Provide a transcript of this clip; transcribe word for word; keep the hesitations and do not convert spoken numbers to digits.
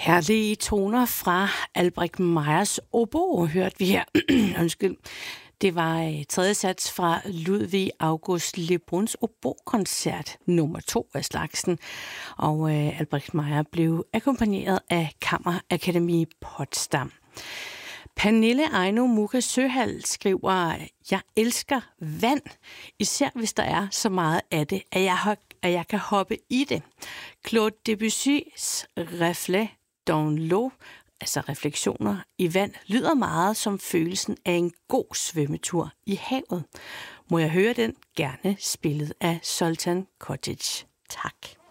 Herlige toner fra Albrecht Meyers obo, hørte vi her. Undskyld. Det var tredje sats fra Ludwig August Lebruns obo-koncert nummer to af slagsen. Og øh, Albrecht Meyer blev akkompagneret af Kammerakademi Potsdam. Pernille Ejno Muka Søhal skriver, jeg elsker vand, især hvis der er så meget af det, at jeg, har, at jeg kan hoppe i det. Claude Debussy's Reflet dans l'eau, altså refleksioner i vand, lyder meget som følelsen af en god svømmetur i havet. Må jeg høre den? Gerne spillet af Sultan Cottage. Tak.